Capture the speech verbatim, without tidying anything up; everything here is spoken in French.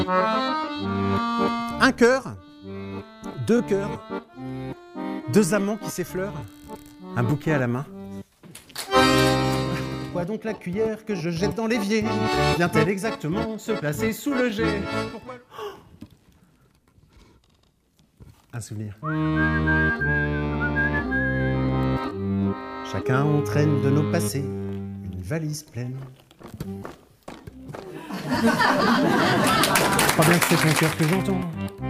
Un cœur, deux cœurs, deux amants qui s'effleurent, un bouquet à la main. Pourquoi donc la cuillère que je jette dans l'évier vient-elle exactement se placer sous le jet? Pourquoi... Un souvenir. Chacun entraîne de nos passés une valise pleine. Je crois bien que c'est ton cœur que j'entends.